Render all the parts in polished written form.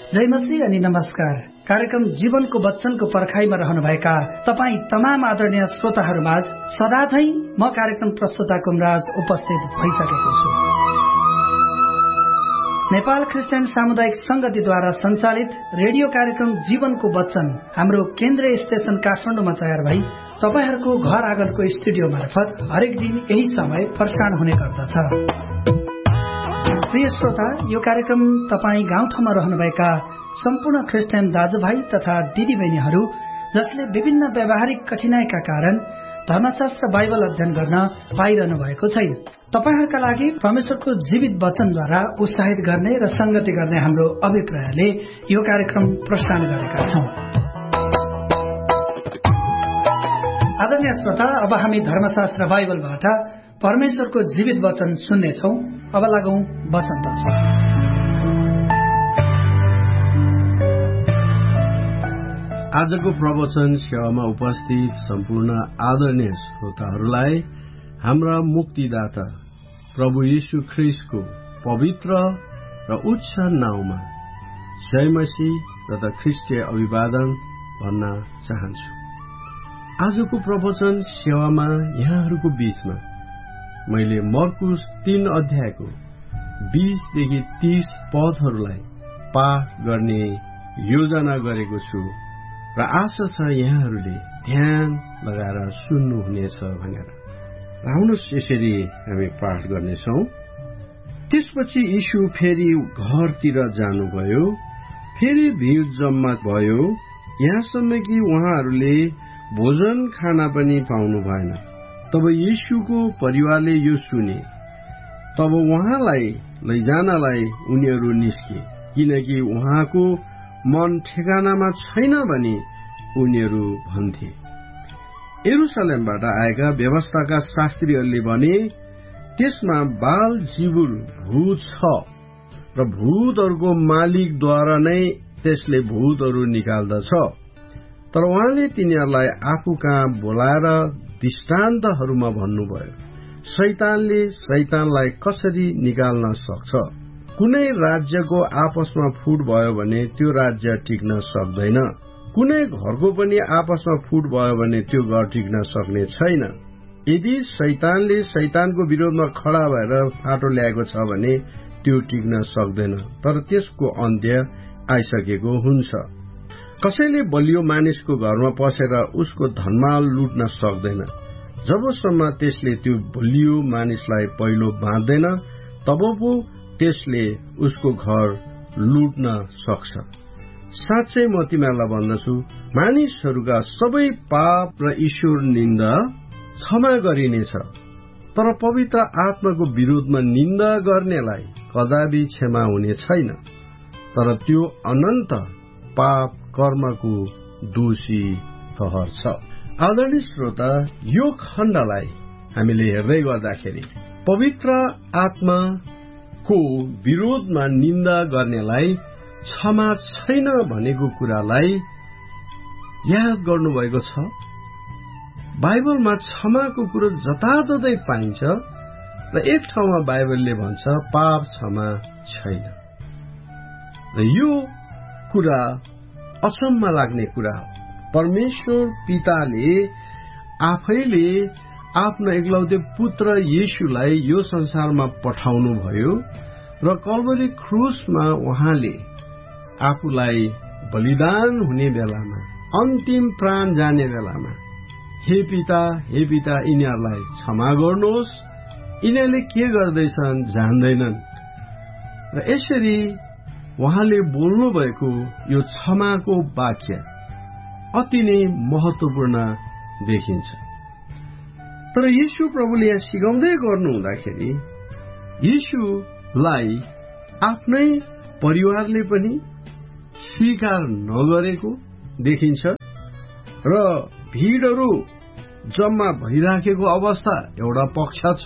जय मसीह अनि नमस्कार। कार्यक्रम जीवनको वचनको पर्खाइमा रहनुभएका तपाई तमाम आदरणीय श्रोताहरूमाझ सदाझै म कार्यक्रम प्रस्तुता कुमराज उपस्थित भइसकेको छु। नेपाल क्रिस्चियन सामुदायिक संगतिद्वारा सञ्चालित रेडियो कार्यक्रम जीवनको वचन हाम्रो केन्द्रीय स्टेशन काठमाडौँमा तयार भई तपाईहरूको घर आँगनको स्टुडियो मार्फत हरेक दिन यही समय प्रसारण हुने गर्दछ। प्रिय श्रोता, यो कार्यक्रम तपाई गाउँठाउँमा रहनुभएका सम्पूर्ण क्रिस्चियन दाजुभाइ तथा दिदीबहिनीहरू जसले विभिन्न व्यावहारिक कठिनाईका कारण धर्मशास्त्र बाइबल अध्ययन गर्न पाइरहनु भएको छैन, तपाईहरूका लागि परमेश्वरको जीवित वचनद्वारा उत्साहित गर्ने र संगति गर्ने हाम्रो अभिप्रायले यो कार्यक्रम प्रसारण गरेका छौं। आदरणीय श्रोता, अब हामी धर्मशास्त्र बाइबलबाट परमेश्वरको जीवित वचन सुन्नेछौं। अब लागौं वचनतर्फ। आजको प्रवचन सेवामा उपस्थित सम्पूर्ण आदरणीय श्रोताहरूलाई हाम्रा मुक्तिदाता प्रभु यीशु ख्रीष्टको पवित्र र उच्च नाउँमा जय मसीह तथा ख्रीष्टीय अभिवादन भन्न चाहन्छु। आजको प्रवचन सेवामा यहाँहरूको बीचमा मैले मर्कुस 3 अध्यायको 20 देखि 30 पदहरूलाई पाठ गर्ने योजना गरेको छु र आशा छ यहाँहरूले ध्यान लगाएर सुन्नुहुनेछ भनेर। आउनुहोस् यसरी हामी पाठ गर्नेछौं। त्यसपछि यीशु फेरि घरतिर जानुभयो। फेरि भीड़ जम्मा भयो, यहाँसम्म कि उहाँहरूले भोजन खाना पनि पाउनु भएन। तब यीशुको परिवारले यो सुने। तब उहाँलाई लैजानलाई उनीहरू निस्के, किनकि उहाँको मन ठेगानामा छैन भनी उनीहरू भन्थे। यरुसलेमबाट आएका व्यवस्थाका शास्त्रीहरूले भने त्यसमा बालजिबुल भूत छ र भूतहरूको मालिकद्वारा नै त्यसले भूतहरू निकाल्दछ। तर उहाँले तिनीहरूलाई आफू कहाँ बोलाएर दृष्टान्तहरूमा भन्नुभयो, शैतानले शैतानलाई कसरी निकाल्न सक्छ। कुनै राज्यको आपसमा फुट भयो भने त्यो राज्य टिक्न सक्दैन। कुनै घरको पनि आपसमा फुट भयो भने त्यो घर टिक्न सक्ने छैन। यदि शैतानले शैतानको विरोधमा खडा भएर फाटो ल्याएको छ भने त्यो टिक्न सक्दैन, तर त्यसको अन्त्य आइसकेको हुन्छ। कसैले बलियो मानिसको घरमा पसेर उसको धनमाल लुट्न सक्दैन। जबसम्म त्यसले त्यो बलियो मानिसलाई पहिलो बाँध्दैन तब पो त्यसले उसको घर लुट्न सक्छ। साँच्चै म तिमीहरूलाई भन्दछु, मानिसहरूका सबै पाप र ईश्वर निन्दा क्षमा गरिनेछ, तर पवित्र आत्माको विरोधमा निन्दा गर्नेलाई कदापि क्षमा हुने छैन। तर त्यो अनन्त पाप कर्मको दोषी ठहर्छ। आदरणीय श्रोता, यो खण्डलाई हामीले हेर्दै गर्दाखेरि पवित्र आत्माको विरोधमा निन्दा गर्नेलाई क्षमा छैन भनेको कुरालाई याद गर्नुभएको छ। बाइबलमा क्षमाको कुरो जताततै पाइन्छ र एक ठाउँमा बाइबलले भन्छ पाप क्षमा छैन। र यो कुरा अचम्म लाग्ने कुरा हो। परमेश्वर पिताले आफैले आफ्नो एकलौटे पुत्र येशूलाई यो संसारमा पठाउनु भयो र कल्वरी क्रुसमा उहाँले आफूलाई बलिदान हुने बेलामा, अन्तिम प्राण जाने बेलामा, हे पिता यिनीहरूलाई क्षमा गर्नुहोस्, यिनीहरूले के गर्दैछन् जान्दैनन्। र यसरी उहाँले बोल्नु भएको यो क्षमाको वाक्य अति नै महत्वपूर्ण देखिन्छ। तर यीशु प्रभुले यहाँ सिकाउँदै गर्नु हुँदाखेरि यीशुलाई आफ्नै परिवारले पनि स्वीकार नगरेको देखिन्छ र भीड़हरू जम्मा भइराखेको अवस्था एउटा पक्ष छ।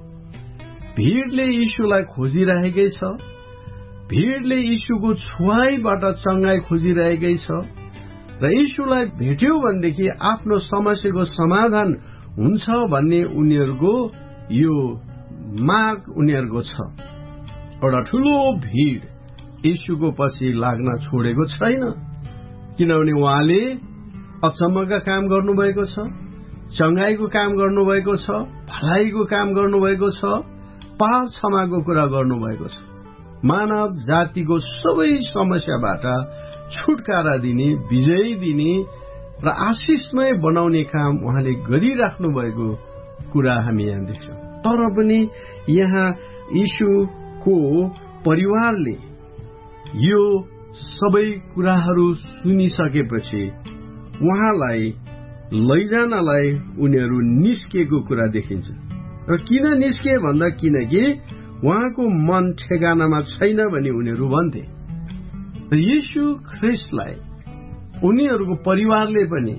भीड़ले यीशुलाई खोजिरहेकै छ, भीड़ले यीशुको छुवाईबाट चंगाई खोजिरहेकै छ र यीशुलाई भेट्यो भनेदेखि आफ्नो समस्याको समाधान हुन्छ भन्ने उनीहरूको यो माग उनीहरूको छ। एउटा ठूलो भीड़ येशूको पछि लाग्न छोडेको छैन, किनभने उहाँले अचम्मका काम गर्नुभएको छ, चंगाईको काम गर्नुभएको छ, भलाइको काम गर्नुभएको छ, पाप क्षमाको कुरा गर्नुभएको छ। मानव जातिको सबै समस्याबाट छुटकारा दिने, विजय दिने र आशिषमय बनाउने काम उहाँले गरिराख्नु भएको कुरा हामी यहाँ देख्छौँ। तर पनि यहाँ यीशुको परिवारले यो सबै कुराहरू सुनिसकेपछि उहाँलाई लैजानलाई उनीहरू निस्केको कुरा देखिन्छ। र किन निस्के भन्दा किनकि उहाँको मन ठेगानामा छैन भनी उनीहरू भन्थे। यीशु ख्रिस्टलाई उनीहरूको परिवारले पनि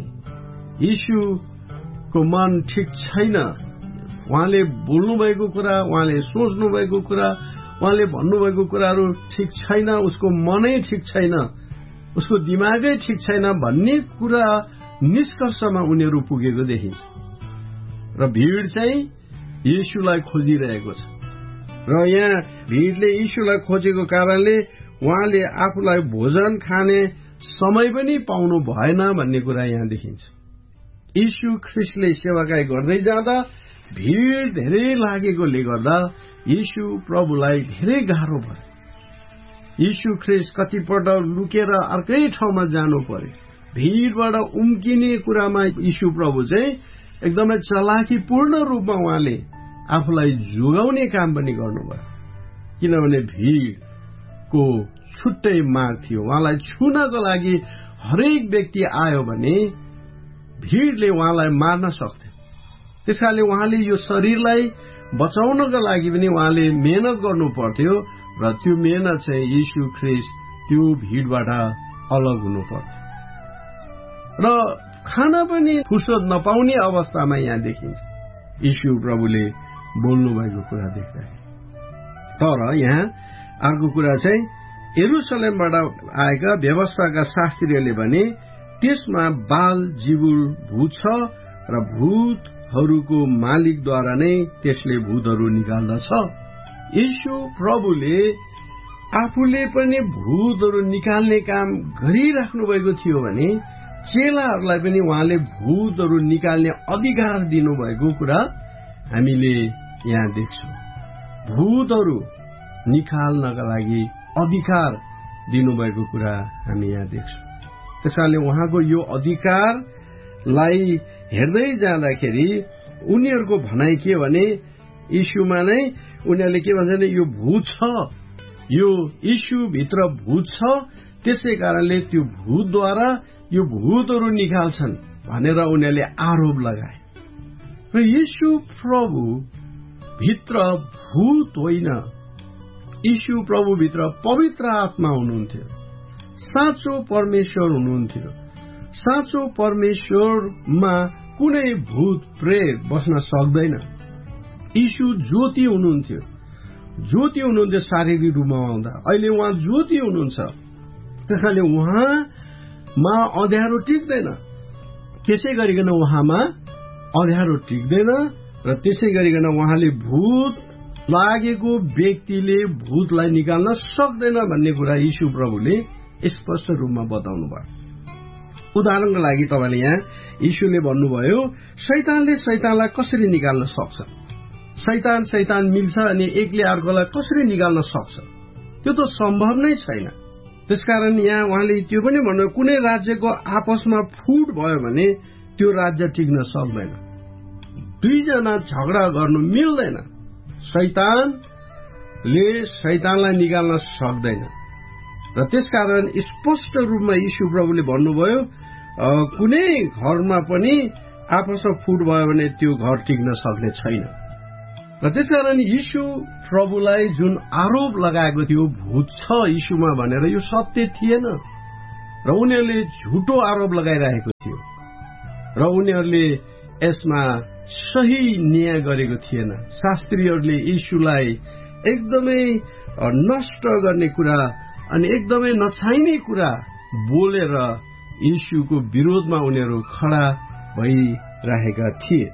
यीशुको मन ठिक छैन, उहाँले बोल्नुभएको कुरा, उहाँले सोच्नुभएको कुरा, उहाँले भन्नुभएको कुराहरू ठिक छैन, उसको मनै ठिक छैन, उसको दिमागै ठिक छैन भन्ने कुरा निष्कर्षमा उनीहरू पुगेको देखिन्छ। र भीड़ चाहिँ यीशुलाई खोजिरहेको छ। र यहाँ भीड़ले यीशुलाई खोजेको कारणले उहाँले आफूलाई भोजन खाने समय पनि पाउनु भएन भन्ने कुरा यहाँ देखिन्छ। यीशु ख्रिस्टले सेवाकाई गर्दै जाँदा भीड़ धेरै लागेकोले गर्दा यीशु प्रभुलाई धेरै गाह्रो भयो। यीशु ख्रिस्ट कतिपल्ट लुकेर अर्कै ठाउँमा जानु पर्यो। भीड़बाट उम्किने कुरामा यीशु प्रभु चाहिँ एकदमै चलाखीपूर्ण रूपमा उहाँले आफूलाई जोगाउने काम पनि गर्नुभयो, किनभने भीड़को छुट्टै माग थियो। उहाँलाई छुनको लागि हरेक व्यक्ति आयो भने भीड़ले उहाँलाई मार्न सक्थ्यो। त्यसकारणले उहाँले यो शरीरलाई बचाउनको लागि पनि उहाँले मेहनत गर्नु पर्थ्यो र त्यो मेहनत चाहिँ यीशु ख्रिस्ट त्यो भीड़बाट अलग हुनु पर्थ्यो र खाना पनि फुर्सद नपाउने अवस्थामा यहाँ देखिन्छ यीशु प्रभुले बोल्नु भएको कुरा देख्दाखेरि। तर यहाँ अर्को कुरा चाहिँ यरुशलेमबाट आएका व्यवस्थाका शास्त्रीहरूले भने त्यसमा बाल जीवुल भूत छ र भूतहरूको मालिकद्वारा नै त्यसले भूतहरू निकाल्दछ। यीशु प्रभुले आफूले पनि भूतहरू निकाल्ने काम गरिराख्नु भएको थियो भने चेलाहरूलाई पनि उहाँले भूतहरू निकाल्ने अधिकार दिनुभएको कुरा हामीले यहाँ देख्छौँ। भूतहरू निकाल्नका लागि अधिकार दिनुभएको कुरा हामी यहाँ देख्छौँ। त्यसकारणले उहाँको यो अधिकारलाई हेर्दै जाँदाखेरि उनीहरूको भनाइ के भने यीशुमा नै उनीहरूले के भन्छ भने यो भूत छ, यो यीशुभित्र भूत छ, त्यसै कारणले त्यो भूतद्वारा यो भूतहरू निकाल्छन् भनेर उनीहरूले आरोप लगाए। र यीशु प्रभु भित्र भूत होइन, यीशु प्रभुभित्र पवित्र आत्मा हुनुहुन्थ्यो, साँचो परमेश्वर हुनुहुन्थ्यो। साँचो परमेश्वरमा कुनै भूत प्रेत बस्न सक्दैन। यीशु ज्योति हुनुहुन्थ्यो, ज्योति हुनुहुन्थ्यो शारीरिक रूपमा आउँदा। अहिले उहाँ ज्योति हुनुहुन्छ, त्यसैले उहाँमा अँध्यारो टिक्दैन। त्यसै गरिकन उहाँमा अँध्यारो टिक्दैन र त्यसै गरिकन उहाँले भूत लागेको व्यक्तिले भूतलाई निकाल्न सक्दैन भन्ने कुरा यीशु प्रभुले स्पष्ट रूपमा बताउनु भयो। उदाहरणको लागि तपाईँले यहाँ यीशुले भन्नुभयो शैतानले शैतानलाई कसरी निकाल्न सक्छ, शैतान मिल्छ अनि एकले अर्कोलाई कसरी निकाल्न सक्छ, त्यो त सम्भव नै छैन। त्यसकारण यहाँ उहाँले त्यो पनि भन्नुभयो कुनै राज्यको आपसमा फुट भयो भने त्यो राज्य टिक्न सक्दैन, दुईजना झगडा गर्नु मिल्दैन। शैतानले शैतानलाई निकाल्न सक्दैन र त्यसकारण स्पष्ट रूपमा यीशु प्रभुले भन्नुभयो कुनै घरमा पनि आपसमा फुट भयो भने त्यो घर टिक्न सक्ने छैन। र त्यसकारण यीशु प्रभुलाई जुन आरोप लगाएको थियो भूत छ यीशुमा भनेर यो सत्य थिएन र उनीहरूले झुटो आरोप लगाइरहेको थियो र उनीहरूले यसमा सही न्याय गरेको थिएन। शास्त्रीहरूले यीशुलाई एकदमै नष्ट गर्ने कुरा अनि एकदमै नचाहिने कुरा बोलेर यीशुको विरोधमा उनीहरू खडा भइरहेका थिए।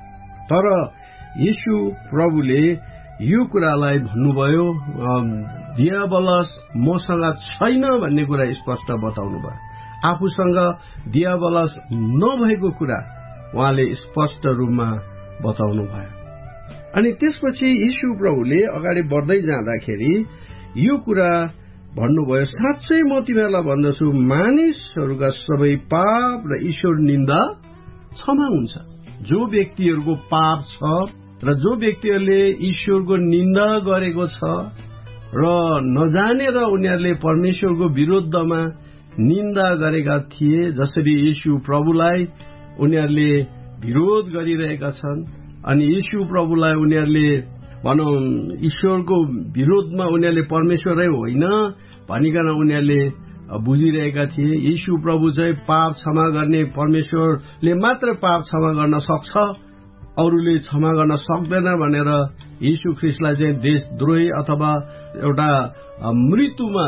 तर यीशु प्रभुले यो कुरालाई भन्नुभयो दियाबलस मसँग छैन भन्ने कुरा स्पष्ट बताउनु भयो। आफूसँग दियाबलस नभएको कुरा उहाँले स्पष्ट रूपमा बताउनु भयो। अनि त्यसपछि यीशु प्रभुले अगाडि बढ्दै जाँदाखेरि यो कुरा भन्नुभयो, साँच्चै म तिमीहरूलाई भन्दछु, मानिसहरूका सबै पाप र ईश्वर निन्दा क्षमा हुन्छ। जो व्यक्तिहरूको पाप छ र जो व्यक्तिहरूले ईश्वरको निन्दा गरेको छ र नजानेर उनीहरूले परमेश्वरको विरुद्धमा निन्दा गरेका थिए, जसरी यीशु प्रभुलाई उनीहरूले विरोध गरिरहेका छन्, अनि यीशु प्रभुलाई उनीहरूले भनौँ ईश्वरको विरोधमा उनीहरूले परमेश्वरै होइन भनिकन उनीहरूले बुझिरहेका थिए। यीशु प्रभु चाहिँ पाप क्षमा गर्ने परमेश्वरले मात्र पाप क्षमा गर्न सक्छ, अरूले क्षमा गर्न सक्दैन भनेर यीशु ख्रीष्टलाई चाहिँ देशद्रोही अथवा एउटा मृत्युमा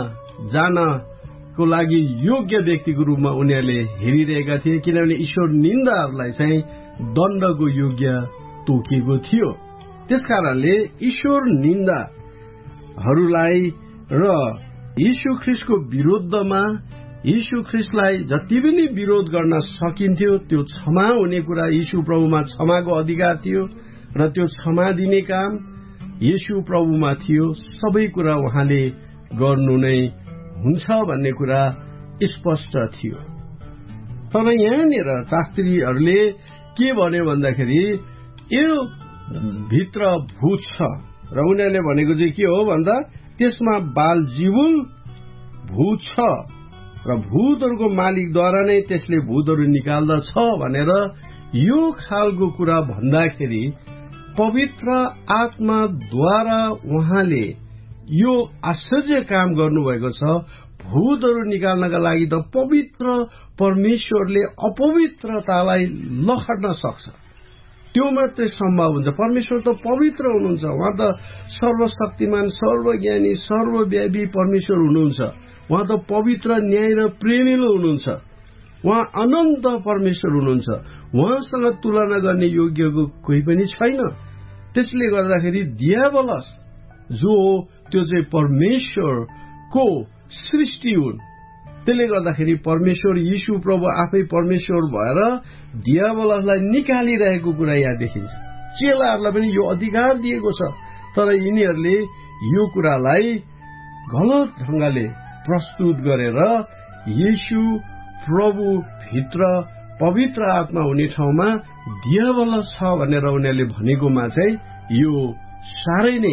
जानको लागि योग्य व्यक्तिको रूपमा उनीहरूले हेरिरहेका थिए, किनभने ईश्वर निन्दाहरूलाई चाहिँ दण्डको योग्य तोकिएको थियो। त्यसकारणले ईश्वर निन्दाहरूलाई र यीशु ख्रीष्टको विरुद्धमा यीशु ख्रीष्टलाई जति पनि विरोध गर्न सकिन्थ्यो त्यो क्षमा हुने कुरा यीशु प्रभुमा क्षमाको अधिकार थियो र त्यो क्षमा दिने काम यीशु प्रभुमा थियो। सबै कुरा उहाँले गर्नु नै हुन्छ भन्ने कुरा स्पष्ट थियो। तर यहाँनिर शास्त्रीहरूले के भन्यो भन्दाखेरि यो भित्र भूत छ र उनीहरूले भनेको चाहिँ के हो भन्दा त्यसमा बालजीवुल भूत छ र भूतहरूको मालिकद्वारा नै त्यसले भूतहरू निकाल्दछ भनेर यो खालको कुरा भन्दाखेरि पवित्र आत्माद्वारा उहाँले यो आश्चर्य काम गर्नुभएको छ। भूतहरू निकाल्नका लागि त पवित्र परमेश्वरले अपवित्रतालाई लखड्न सक्छ, त्यो मात्रै सम्भव हुन्छ। परमेश्वर त पवित्र हुनुहुन्छ, उहाँ त सर्वशक्तिमान, सर्वज्ञानी, सर्वव्यापी परमेश्वर हुनुहुन्छ। उहाँ त पवित्र, न्याय र प्रेमिलो हुनुहुन्छ। उहाँ अनन्त परमेश्वर हुनुहुन्छ। उहाँसँग तुलना गर्ने योग्यको कोही पनि छैन। त्यसले गर्दाखेरि दियाबलस जो त्यो चाहिँ परमेश्वरको सृष्टि हुन्, त्यसले गर्दाखेरि परमेश्वर यीशु प्रभु आफै परमेश्वर भएर दियाबलसलाई निकालिरहेको कुरा यहाँ देखिन्छ। चेलाहरूलाई पनि यो अधिकार दिएको छ, तर यिनीहरूले यो कुरालाई गलत ढंगले प्रस्तुत गरेर यीशु प्रभु भित्र पवित्र आत्मा हुने ठाउँमा दियाबलस छ भनेर उनीहरूले भनेकोमा चाहिँ यो साह्रै नै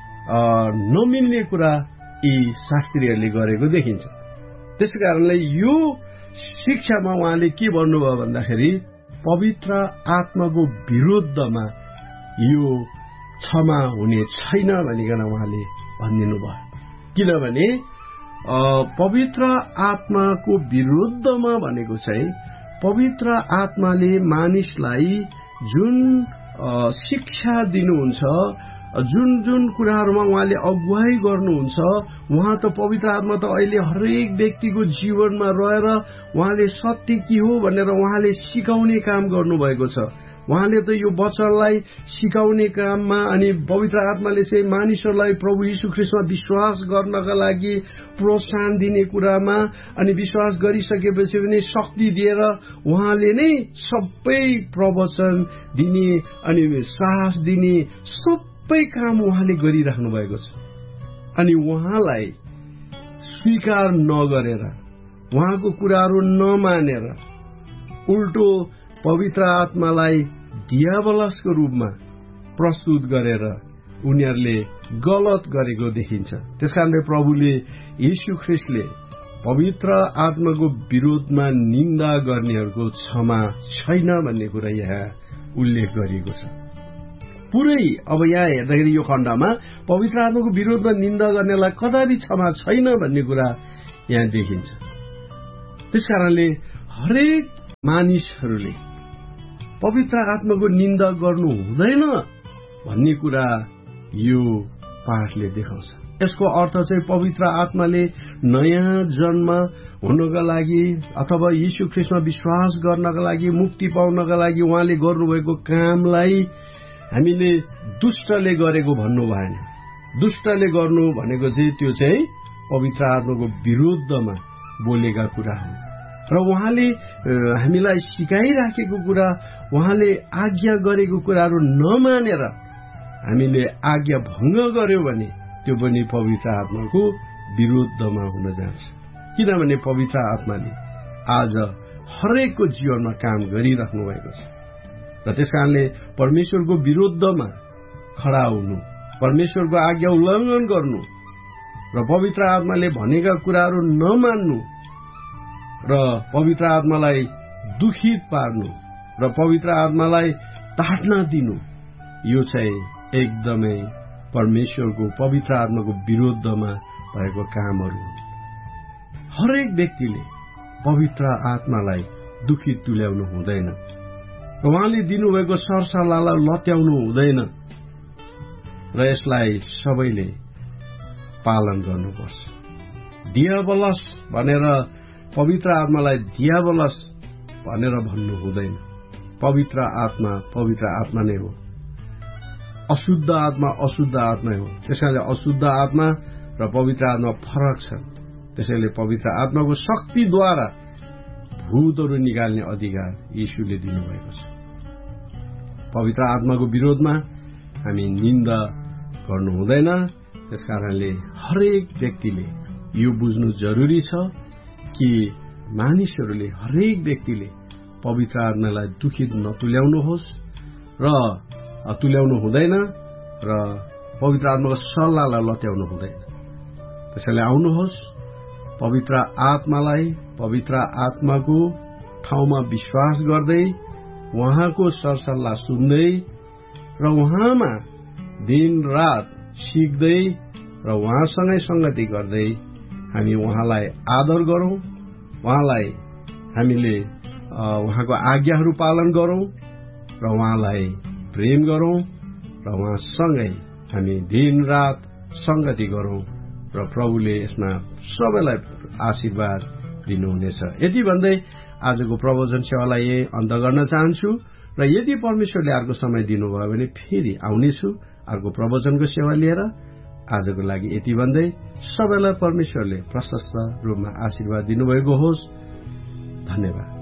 नमिल्ने कुरा यी शास्त्रीहरूले गरेको देखिन्छ। त्यसकारणले यो शिक्षामा उहाँले के भन्नुभयो भन्दाखेरि पवित्र आत्माको विरुद्धमा यो क्षमा हुने छैन भनिकन उहाँले भनिदिनु भयो। किनभने पवित्र आत्माको विरुद्धमा भनेको चाहिँ पवित्र आत्माले मानिसलाई जुन शिक्षा दिनुहुन्छ, जुन जुन कुराहरूमा उहाँले अगुवाई गर्नुहुन्छ, उहाँ त पवित्र आत्मा त अहिले हरेक व्यक्तिको जीवनमा रहेर उहाँले सत्य के हो भनेर उहाँले सिकाउने काम गर्नुभएको छ। उहाँले त यो वचनलाई सिकाउने काममा अनि पवित्र आत्माले चाहिँ मानिसहरूलाई प्रभु यीशु ख्रीष्टमा विश्वास गर्नका लागि प्रोत्साहन दिने कुरामा अनि विश्वास गरिसकेपछि पनि शक्ति दिएर उहाँले नै सबै प्रवचन दिने अनि साहस दिने सबै काम उहाँले गरिराख्नु भएको छ। अनि उहाँलाई स्वीकार नगरेर, उहाँको कुराहरू नमानेर उल्टो पवित्र आत्मालाई दियाबलसको रूपमा प्रस्तुत गरेर उनीहरूले गलत गरेको देखिन्छ। त्यसकारणले प्रभुले यीशु ख्रीष्टले पवित्र आत्माको विरोधमा निन्दा गर्नेहरूको क्षमा छैन भन्ने कुरा यहाँ उल्लेख गरिएको छ। पुरै अब यहाँ हेर्दाखेरि यो खण्डमा पवित्र आत्माको विरोधमा निन्दा गर्नेलाई कदापि क्षमा छैन भन्ने कुरा यहाँ देखिन्छ। त्यसकारणले हरेक मानिसहरूले पवित्र आत्माको निन्दा गर्नु हुँदैन भन्ने कुरा यो पाठले देखाउँछ। यसको अर्थ चाहिँ पवित्र आत्माले नयाँ जन्म हुनका लागि अथवा यीशु ख्रीष्टमा विश्वास गर्नका लागि, मुक्ति पाउनका लागि उहाँले गर्नुभएको कामलाई हामीले दुष्टले गरेको भन्नु भएन। दुष्टले गर्नु भनेको चाहिँ त्यो चाहिँ पवित्र आत्माको विरुद्धमा बोलेका कुरा हुन् र उहाँले हामीलाई सिकाइराखेको कुरा, उहाँले आज्ञा गरेको कुराहरू नमानेर हामीले आज्ञा भङ्ग गर्यो भने त्यो पनि पवित्र आत्माको विरुद्धमा हुन जान्छ। किनभने पवित्र आत्माले आज हरेकको जीवनमा काम गरिराख्नु भएको छ र त्यसकारणले परमेश्वरको विरुद्धमा खडा हुनु, परमेश्वरको आज्ञा उल्लङ्घन गर्नु र पवित्र आत्माले भनेका कुराहरू नमान्नु र पवित्र आत्मालाई दुखित पार्नु र पवित्र आत्मालाई ताड्न दिनु, यो चाहिँ एकदमै परमेश्वरको पवित्र आत्माको विरुद्धमा भएको कामहरू हुन्। हरेक व्यक्तिले पवित्र आत्मालाई दुखित तुल्याउनु हुँदैन र उहाँले दिनुभएको सरसल्लाहलाई लत्याउनु हुँदैन र यसलाई सबैले पालन गर्नुपर्छ। दियाबलस भनेर पवित्र आत्मालाई दियाबलस भनेर भन्नु हुँदैन। पवित्र आत्मा नै हो। अशुद्ध आत्मा अशुद्ध आत्मा हो। त्यसैले अशुद्ध आत्मा र पवित्र आत्मा फरक छ। त्यसैले पवित्र आत्माको शक्तिद्वारा भूतहरू निकाल्ने अधिकार येशूले दिनुभएको छ। पवित्र आत्माको विरोधमा हामी निन्दा गर्नु हुँदैन। त्यसकारणले हरेक व्यक्तिले यो बुझ्नु जरुरी छ कि मानिसहरूले, हरेक व्यक्तिले पवित्र आत्मालाई दुखित नतुल्याउनुहोस् र तुल्याउनु हुँदैन र पवित्र आत्माको सल्लाहलाई लत्याउनु हुँदैन। त्यसैले आउनुहोस्, पवित्र आत्मालाई, पवित्र आत्माको ठाउँमा विश्वास गर्दै, उहाँको सरसल्लाह सुन्दै र उहाँमा दिन रात सिक्दै र उहाँसँगै संगति गर्दै हामी उहाँलाई आदर गरौं, उहाँलाई हामीले उहाँको आज्ञाहरू पालन गरौं र उहाँलाई प्रेम गरौं र उहाँसँगै हामी दिन रात संगति गरौं र प्रभुले यसमा सबैलाई आशीर्वाद दिनुहुनेछ। यति भन्दै आजको प्रवचन सेवालाई अन्त गर्न चाहन्छु र यदि परमेश्वरले अर्को समय दिनुभयो भने फेरि आउनेछु अर्को प्रवचनको सेवा लिएर। आजको लागि यति भन्दै सबैलाई परमेश्वरले प्रशस्त रूपमा आशीर्वाद दिनुभएको होस्। धन्यवाद।